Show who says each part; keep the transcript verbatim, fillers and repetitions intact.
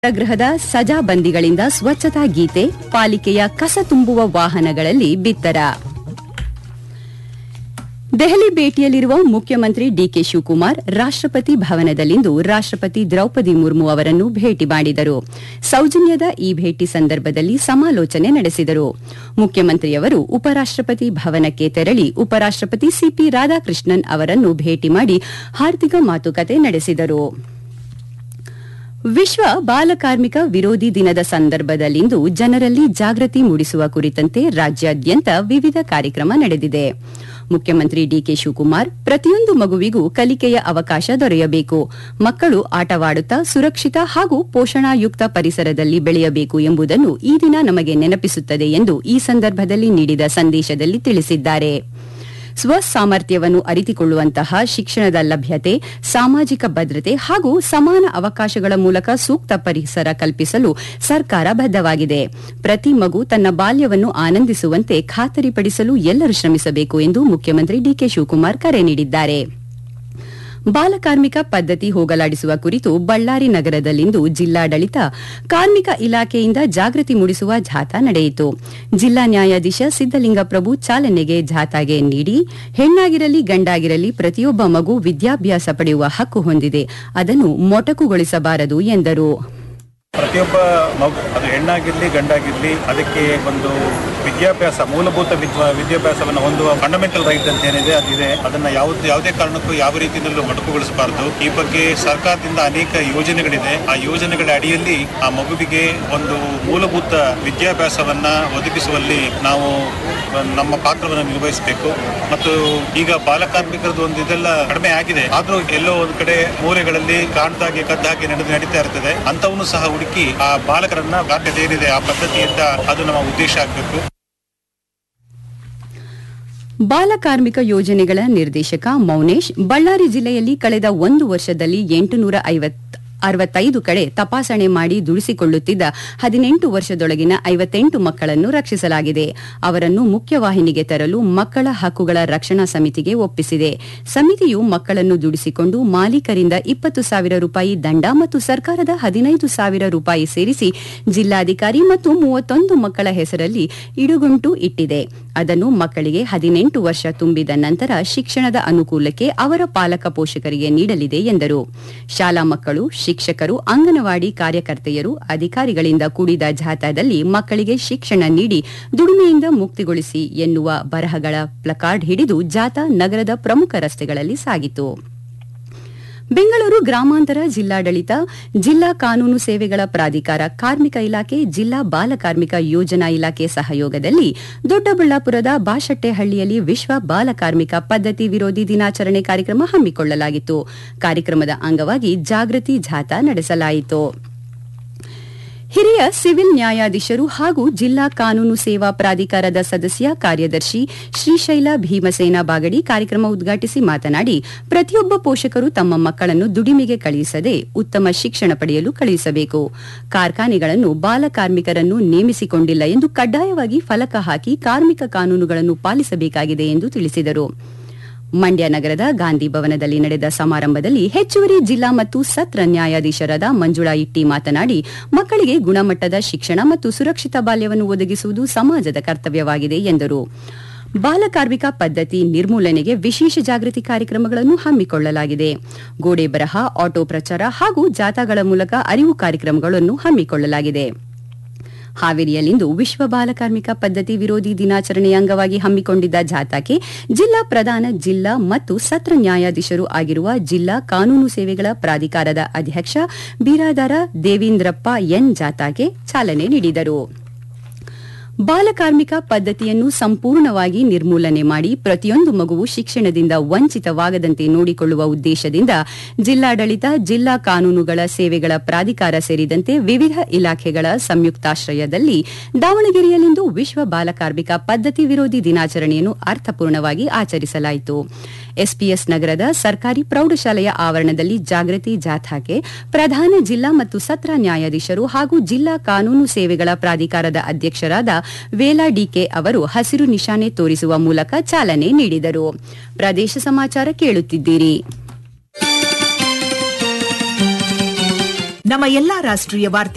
Speaker 1: ಗೃಹದ ಸಜಾಬಂದಿಗಳಿಂದ ಸ್ವಚ್ಛತಾ ಗೀತೆ, ಪಾಲಿಕೆಯ ಕಸ ತುಂಬುವ ವಾಹನಗಳಲ್ಲಿ ಬಿತ್ತರ. ದೆಹಲಿ ಭೇಟಿಯಲ್ಲಿರುವ ಮುಖ್ಯಮಂತ್ರಿ ಡಿಕೆ ಶಿವಕುಮಾರ್ ರಾಷ್ಟ್ರಪತಿ ಭವನದಲ್ಲಿಂದು ರಾಷ್ಟ್ರಪತಿ ದ್ರೌಪದಿ ಮುರ್ಮು ಅವರನ್ನು ಭೇಟಿ ಮಾಡಿದರು. ಸೌಜನ್ಯದ ಈ ಭೇಟಿ ಸಂದರ್ಭದಲ್ಲಿ ಸಮಾಲೋಚನೆ ನಡೆಸಿದರು. ಮುಖ್ಯಮಂತ್ರಿಯವರು ಉಪರಾಷ್ಟ್ರಪತಿ ಭವನಕ್ಕೆ ತೆರಳಿ ಉಪರಾಷ್ಟ್ರಪತಿ ಸಿಪಿ ರಾಧಾಕೃಷ್ಣನ್ ಅವರನ್ನು ಭೇಟಿ ಮಾಡಿ ಆರ್ಥಿಕ ಮಾತುಕತೆ ನಡೆಸಿದರು. ವಿಶ್ವ ಬಾಲಕಾರ್ಮಿಕ ವಿರೋಧಿ ದಿನದ ಸಂದರ್ಭದಲ್ಲಿಂದು ಜನರಲ್ಲಿ ಜಾಗೃತಿ ಮೂಡಿಸುವ ಕುರಿತಂತೆ ರಾಜ್ಯಾದ್ಯಂತ ವಿವಿಧ ಕಾರ್ಯಕ್ರಮ ನಡೆದಿದೆ. ಮುಖ್ಯಮಂತ್ರಿ ಡಿಕೆ ಶಿವಕುಮಾರ್ ಪ್ರತಿಯೊಂದು ಮಗುವಿಗೂ ಕಲಿಕೆಯ ಅವಕಾಶ ದೊರೆಯಬೇಕು, ಮಕ್ಕಳು ಆಟವಾಡುತ್ತಾ ಸುರಕ್ಷಿತ ಹಾಗೂ ಪೋಷಣಾಯುಕ್ತ ಪರಿಸರದಲ್ಲಿ ಬೆಳೆಯಬೇಕು ಎಂಬುದನ್ನು ಈ ದಿನ ನಮಗೆ ನೆನಪಿಸುತ್ತದೆ ಎಂದು ಈ ಸಂದರ್ಭದಲ್ಲಿ ನೀಡಿದ ಸಂದೇಶದಲ್ಲಿ ತಿಳಿಸಿದ್ದಾರೆ. ಸ್ವಸಾಮರ್ಥ್ಯವನ್ನು ಅರಿತುಕೊಳ್ಳುವಂತಹ ಶಿಕ್ಷಣದ ಲಭ್ಯತೆ, ಸಾಮಾಜಿಕ ಭದ್ರತೆ ಹಾಗೂ ಸಮಾನ ಅವಕಾಶಗಳ ಮೂಲಕ ಸೂಕ್ತ ಪರಿಸರ ಕಲ್ಪಿಸಲು ಸರ್ಕಾರ ಬದ್ಧವಾಗಿದೆ. ಪ್ರತಿ ಮಗು ತನ್ನ ಬಾಲ್ಯವನ್ನು ಆನಂದಿಸುವಂತೆ ಖಾತರಿಪಡಿಸಲು ಎಲ್ಲರೂ ಶ್ರಮಿಸಬೇಕು ಎಂದು ಮುಖ್ಯಮಂತ್ರಿ ಡಿಕೆ ಶಿವಕುಮಾರ್ ಕರೆ ನೀಡಿದ್ದಾರೆ. ಬಾಲಕಾರ್ಮಿಕ ಪದ್ಧತಿ ಹೋಗಲಾಡಿಸುವ ಕುರಿತು ಬಳ್ಳಾರಿ ನಗರದಲ್ಲಿಂದು ಜಿಲ್ಲಾಡಳಿತ, ಕಾರ್ಮಿಕ ಇಲಾಖೆಯಿಂದ ಜಾಗೃತಿ ಮೂಡಿಸುವ ಜಾಥಾ ನಡೆಯಿತು. ಜಿಲ್ಲಾ ನ್ಯಾಯಾಧೀಶ ಸಿದ್ದಲಿಂಗಪ್ರಭು ಚಾಲನೆಗೆ ಜಾಥಾಗೆ ನೀಡಿ, ಹೆಣ್ಣಾಗಿರಲಿ ಗಂಡಾಗಿರಲಿ ಪ್ರತಿಯೊಬ್ಬ ಮಗು ವಿದ್ಯಾಭ್ಯಾಸ ಪಡೆಯುವ ಹಕ್ಕು ಹೊಂದಿದೆ, ಅದನ್ನು ಮೊಟಕುಗೊಳಿಸಬಾರದು ಎಂದರು.
Speaker 2: ಪ್ರತಿಯೊಬ್ಬ ಮಗು, ಅದು ಹೆಣ್ಣಾಗಿರಲಿ ಗಂಡಾಗಿರಲಿ, ಅದಕ್ಕೆ ಒಂದು ವಿದ್ಯಾಭ್ಯಾಸ, ಮೂಲಭೂತ ವಿದ್ಯಾಭ್ಯಾಸವನ್ನು ಹೊಂದುವ ಫಂಡಮೆಂಟಲ್ ರೈಟ್ ಅಂತ ಏನಿದೆ ಅದಿದೆ. ಅದನ್ನ ಯಾವುದೇ ಯಾವುದೇ ಕಾರಣಕ್ಕೂ ಯಾವ ರೀತಿಯಲ್ಲೂ ಮೊಟಕುಗೊಳಿಸಬಾರದು. ಈ ಬಗ್ಗೆ ಸರ್ಕಾರದಿಂದ ಅನೇಕ ಯೋಜನೆಗಳಿದೆ. ಆ ಯೋಜನೆಗಳ ಅಡಿಯಲ್ಲಿ ಆ ಮಗುವಿಗೆ ಒಂದು ಮೂಲಭೂತ ವಿದ್ಯಾಭ್ಯಾಸವನ್ನ ಒದಗಿಸುವಲ್ಲಿ ನಾವು ನಮ್ಮ ಪಾತ್ರವನ್ನು ನಿರ್ವಹಿಸಬೇಕು. ಮತ್ತು ಈಗ ಬಾಲಕಾರ್ಮಿಕರದ್ದು ಒಂದು ಇದೆಲ್ಲ ಕಡಿಮೆ ಆಗಿದೆ, ಆದ್ರೂ ಎಲ್ಲೋ ಒಂದು ಕಡೆ ಮೂಲೆಗಳಲ್ಲಿ ಕಾಣ್ದಾಗೆ ಕದ್ದಾಗಿ ನಡೆದು ನಡೀತಾ ಇರ್ತದೆ. ಅಂತವನ್ನು ಸಹ ಹುಡುಕಿ ಆ ಬಾಲಕರನ್ನ ಬಾಧ್ಯತೆ ಏನಿದೆ ಆ ಪದ್ಧತಿಯಿಂದ ಅದು ನಮ್ಮ ಉದ್ದೇಶ ಆಗಬೇಕು.
Speaker 1: ಬಾಲಕಾರ್ಮಿಕ ಯೋಜನೆಗಳ ನಿರ್ದೇಶಕ ಮೌನೇಶ್, ಬಳ್ಳಾರಿ ಜಿಲ್ಲೆಯಲ್ಲಿ ಕಳೆದ ಒಂದು ವರ್ಷದಲ್ಲಿ ಎಂಟುನೂರ ಅರವತ್ತೈದು ಕಡೆ ತಪಾಸಣೆ ಮಾಡಿ ದುಡಿಸಿಕೊಳ್ಳುತ್ತಿದ್ದ ಹದಿನೆಂಟು ವರ್ಷದೊಳಗಿನ ಐವತ್ತೆಂಟು ಮಕ್ಕಳನ್ನು ರಕ್ಷಿಸಲಾಗಿದೆ. ಅವರನ್ನು ಮುಖ್ಯವಾಹಿನಿಗೆ ತರಲು ಮಕ್ಕಳ ಹಕ್ಕುಗಳ ರಕ್ಷಣಾ ಸಮಿತಿಗೆ ಒಪ್ಪಿಸಿದೆ. ಸಮಿತಿಯು ಮಕ್ಕಳನ್ನು ದುಡಿಸಿಕೊಂಡು ಮಾಲೀಕರಿಂದ ಇಪ್ಪತ್ತು ಸಾವಿರ ರೂಪಾಯಿ ದಂಡ ಮತ್ತು ಸರ್ಕಾರದ ಹದಿನೈದು ಸಾವಿರ ರೂಪಾಯಿ ಸೇರಿಸಿ ಜಿಲ್ಲಾಧಿಕಾರಿ ಮತ್ತು ಮೂವತ್ತೊಂದು ಮಕ್ಕಳ ಹೆಸರಲ್ಲಿ ಇಡುಗುಂಟು ಇಟ್ಟಿದೆ. ಅದನ್ನು ಮಕ್ಕಳಿಗೆ ಹದಿನೆಂಟು ವರ್ಷ ತುಂಬಿದ ನಂತರ ಶಿಕ್ಷಣದ ಅನುಕೂಲಕ್ಕೆ ಅವರ ಪಾಲಕ ಪೋಷಕರಿಗೆ ನೀಡಲಿದೆ ಎಂದರು. ಶಾಲಾ ಮಕ್ಕಳು, ಶಿಕ್ಷಕರು, ಅಂಗನವಾಡಿ ಕಾರ್ಯಕರ್ತೆಯರು, ಅಧಿಕಾರಿಗಳಿಂದ ಕೂಡಿದ ಜಾಥಾದಲ್ಲಿ ಮಕ್ಕಳಿಗೆ ಶಿಕ್ಷಣ ನೀಡಿ ದುಡಿಮೆಯಿಂದ ಮುಕ್ತಿಗೊಳಿಸಿ ಎನ್ನುವ ಬರಹಗಳ ಪ್ಲಕಾರ್ಡ್ ಹಿಡಿದು ಜಾಥಾ ನಗರದ ಪ್ರಮುಖ ರಸ್ತೆಗಳಲ್ಲಿ ಸಾಗಿತು. ಬೆಂಗಳೂರು ಗ್ರಾಮಾಂತರ ಜಿಲ್ಲಾಡಳಿತ, ಜಿಲ್ಲಾ ಕಾನೂನು ಸೇವೆಗಳ ಪ್ರಾಧಿಕಾರ, ಕಾರ್ಮಿಕ ಇಲಾಖೆ, ಜಿಲ್ಲಾ ಬಾಲಕಾರ್ಮಿಕ ಯೋಜನಾ ಇಲಾಖೆ ಸಹಯೋಗದಲ್ಲಿ ದೊಡ್ಡಬಳ್ಳಾಪುರದ ಬಾಶೆಟ್ಟಹಳ್ಳಿಯಲ್ಲಿ ವಿಶ್ವ ಬಾಲಕಾರ್ಮಿಕ ಪದ್ಧತಿ ವಿರೋಧಿ ದಿನಾಚರಣೆ ಕಾರ್ಯಕ್ರಮ ಹಮ್ಮಿಕೊಳ್ಳಲಾಗಿತ್ತು. ಕಾರ್ಯಕ್ರಮದ ಅಂಗವಾಗಿ ಜಾಗೃತಿ ಜಾಥಾ ನಡೆಸಲಾಯಿತು. ಹಿರಿಯ ಸಿವಿಲ್ ನ್ಯಾಯಾಧೀಶರು ಹಾಗೂ ಜಿಲ್ಲಾ ಕಾನೂನು ಸೇವಾ ಪ್ರಾಧಿಕಾರದ ಸದಸ್ಯ ಕಾರ್ಯದರ್ಶಿ ಶ್ರೀಶೈಲ ಭೀಮಸೇನ ಬಾಗಡಿ ಕಾರ್ಯಕ್ರಮ ಉದ್ಘಾಟಿಸಿ ಮಾತನಾಡಿ, ಪ್ರತಿಯೊಬ್ಬ ಪೋಷಕರು ತಮ್ಮ ಮಕ್ಕಳನ್ನು ದುಡಿಮೆಗೆ ಕಳುಹಿಸದೆ ಉತ್ತಮ ಶಿಕ್ಷಣ ಪಡೆಯಲು ಕಳುಹಿಸಬೇಕು. ಕಾರ್ಖಾನೆಗಳನ್ನು ಬಾಲಕಾರ್ಮಿಕರನ್ನು ನೇಮಿಸಿಕೊಂಡಿಲ್ಲ ಎಂದು ಕಡ್ಡಾಯವಾಗಿ ಫಲಕ ಹಾಕಿ ಕಾರ್ಮಿಕ ಕಾನೂನುಗಳನ್ನು ಪಾಲಿಸಬೇಕಾಗಿದೆ ಎಂದು ತಿಳಿಸಿದರು. ಮಂಡ್ಯ ನಗರದ ಗಾಂಧಿ ಭವನದಲ್ಲಿ ನಡೆದ ಸಮಾರಂಭದಲ್ಲಿ ಹೆಚ್ಚುವರಿ ಜಿಲ್ಲಾ ಮತ್ತು ಸತ್ರ ನ್ಯಾಯಾಧೀಶರಾದ ಮಂಜುಳಾ ಇಟ್ಟಿ ಮಾತನಾಡಿ, ಮಕ್ಕಳಿಗೆ ಗುಣಮಟ್ಟದ ಶಿಕ್ಷಣ ಮತ್ತು ಸುರಕ್ಷಿತ ಬಾಲ್ಯವನ್ನು ಒದಗಿಸುವುದು ಸಮಾಜದ ಕರ್ತವ್ಯವಾಗಿದೆ ಎಂದರು. ಬಾಲಕಾರ್ಮಿಕ ಪದ್ಧತಿ ನಿರ್ಮೂಲನೆಗೆ ವಿಶೇಷ ಜಾಗೃತಿ ಕಾರ್ಯಕ್ರಮಗಳನ್ನು ಹಮ್ಮಿಕೊಳ್ಳಲಾಗಿದೆ. ಗೋಡೆ ಬರಹ, ಆಟೋ ಪ್ರಚಾರ ಹಾಗೂ ಜಾಥಾಗಳ ಮೂಲಕ ಅರಿವು ಕಾರ್ಯಕ್ರಮಗಳನ್ನು ಹಮ್ಮಿಕೊಳ್ಳಲಾಗಿದೆ. ಹಾವೇರಿಯಲ್ಲಿಂದು ವಿಶ್ವ ಬಾಲಕಾರ್ಮಿಕ ಪದ್ಧತಿ ವಿರೋಧಿ ದಿನಾಚರಣೆಯ ಅಂಗವಾಗಿ ಹಮ್ಮಿಕೊಂಡಿದ್ದ ಜಾಥಾಕ್ಕೆ ಜಿಲ್ಲಾ ಪ್ರಧಾನ ಜಿಲ್ಲಾ ಮತ್ತು ಸತ್ರ ನ್ಯಾಯಾಧೀಶರು ಆಗಿರುವ ಜಿಲ್ಲಾ ಕಾನೂನು ಸೇವೆಗಳ ಪ್ರಾಧಿಕಾರದ ಅಧ್ಯಕ್ಷ ಬಿರಾದಾರ ದೇವೇಂದ್ರಪ್ಪ ಎನ್ ಜಾಥಾಗೆ ಚಾಲನೆ ನೀಡಿದರು. ಬಾಲಕಾರ್ಮಿಕ ಪದ್ಧತಿಯನ್ನು ಸಂಪೂರ್ಣವಾಗಿ ನಿರ್ಮೂಲನೆ ಮಾಡಿ ಪ್ರತಿಯೊಂದು ಮಗುವು ಶಿಕ್ಷಣದಿಂದ ವಂಚಿತವಾಗದಂತೆ ನೋಡಿಕೊಳ್ಳುವ ಉದ್ದೇಶದಿಂದ ಜಿಲ್ಲಾಡಳಿತ, ಜಿಲ್ಲಾ ಕಾನೂನುಗಳ ಸೇವೆಗಳ ಪ್ರಾಧಿಕಾರ ಸೇರಿದಂತೆ ವಿವಿಧ ಇಲಾಖೆಗಳ ಸಂಯುಕ್ತಾಶ್ರಯದಲ್ಲಿ ದಾವಣಗೆರೆಯಲ್ಲಿಂದು ವಿಶ್ವ ಬಾಲಕಾರ್ಮಿಕ ಪದ್ಧತಿ ವಿರೋಧಿ ದಿನಾಚರಣೆಯನ್ನು ಅರ್ಥಪೂರ್ಣವಾಗಿ ಆಚರಿಸಲಾಯಿತು. ಎಸ್ಪಿಎಸ್ ನಗರದ ಸರ್ಕಾರಿ ಪ್ರೌಢಶಾಲೆಯ ಆವರಣದಲ್ಲಿ ಜಾಗೃತಿ ಜಾಥಾಕ್ಕೆ ಪ್ರಧಾನ ಜಿಲ್ಲಾ ಮತ್ತು ಸತ್ರ ನ್ಯಾಯಾಧೀಶರು ಹಾಗೂ ಜಿಲ್ಲಾ ಕಾನೂನು ಸೇವೆಗಳ ಪ್ರಾಧಿಕಾರದ ಅಧ್ಯಕ್ಷರಾದ ವೇಲಾ ಡಿಕೆ ಅವರು ಹಸಿರು ನಿಶಾನೆ ತೋರಿಸುವ ಮೂಲಕ ಚಾಲನೆ ನೀಡಿದರು. ಪ್ರದೇಶ ಸಮಾಚಾರ ಕೇಳುತ್ತಿದ್ದೀರಿ.
Speaker 3: ನಮ್ಮ ಎಲ್ಲಾ ರಾಷ್ಟ್ರೀಯ ವಾರ್ತೆ